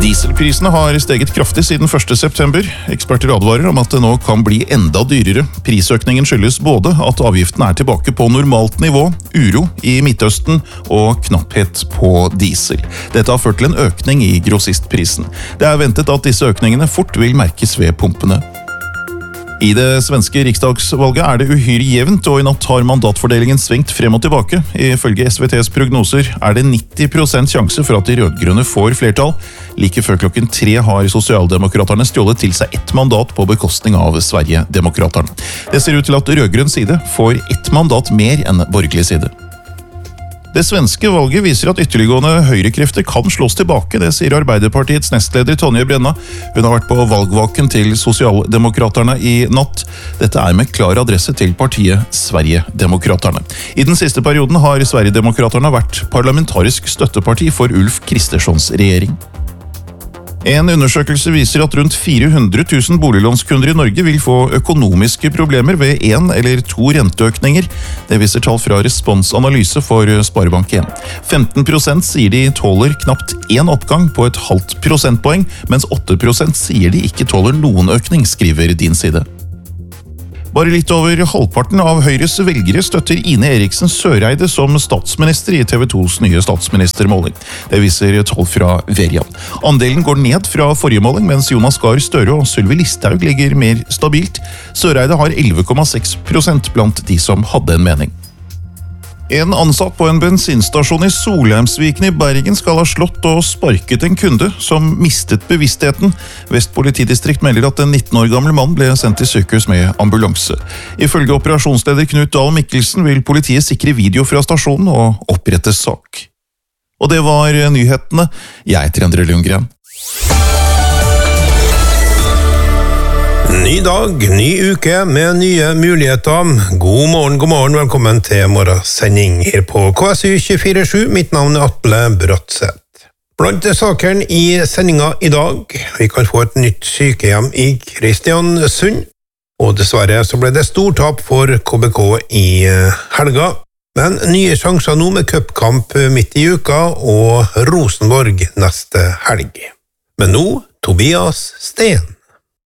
Dieselprisene har steget kraftig siden 1. september. Eksperter advarer om at det nå kan bli enda dyrere. Prisøkningen skyldes både at avgiften er tilbake på normalt nivå, uro i Midtøsten og knapphet på diesel. Dette har ført til en økning i grossistprisen. Det er ventet at disse økningene fort vil merkes ved pumpene. I det svenske riksdagsvalget er det uhyre jevnt, og i natt har mandatfordelingen svingt frem og tilbake. Ifølge SVTs prognoser er det 90% sjanse for at de rødgrønne får flertall. Like før klokken 3 har Sosialdemokraterne stjålet til seg 1 mandat på bekostning av Sverigedemokraterne. Det ser ut til at rødgrønn side får 1 mandat mer enn borgerlig side. Det svenske valget viser at ytterliggående høyrekrefter kan slås tilbake, det sier Arbeiderpartiets nestleder Tonje Brenna. Hun har vært på valgvaken til Sosialdemokraterne i natt. Dette er med klar adresse til partiet Sverigedemokraterne. I den siste perioden har Sverigedemokraterne vært parlamentarisk støtteparti for Ulf Kristerssons regjering. En undersøkelse viser at rundt 400 000 boliglånskunder i Norge vil få økonomiske problemer ved 1 eller 2 renteøkninger. Det viser tall fra responsanalyse for Sparebank1. 15% sier de tåler knapt 1 oppgang på et halvt prosentpoeng, mens 8% sier de ikke tåler noen økning, skriver Din Side. Bare litt over halvparten av Høyres velgere støtter Ine Eriksen Søreide som statsminister i TV 2s nye statsministermåling. Det viser tall fra Verian. Andelen går ned fra forrige måling, mens Jonas Gahr Støre og Sylvi Listhaug ligger mer stabilt. Søreide har 11,6% blant de som hadde en mening. En ansatt på en bensinstasjon i Solheimsviken i Bergen skal ha slått og sparket en kunde som mistet bevisstheten. Vest politidistrikt melder at en 19 år gammel mann ble sendt til sykehus med ambulanse. Ifølge operasjonsleder Knut Dahl Mikkelsen vil politiet sikre video fra stasjonen og opprette sak. Og det var nyhetene. Jeg heter Endre Lundgren. Ny dag, ny uke med nye muligheter. God morgen, velkommen til morgensending her på KSU 24/7. Mitt navn er Atle Bratseth. Blant sakene i sendinga i dag, vi kan få et nytt sykehjem i Kristiansund, og dessverre så ble det stortap for KBK i helga. Men nye sjanser nå med cupkamp midt i uka og Rosenborg neste helg. Men nå, Tobias Steen.